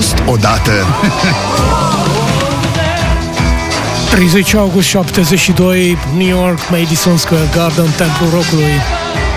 fost odată. 30 august 72, New York, Madison Square Garden, Templul Rockului.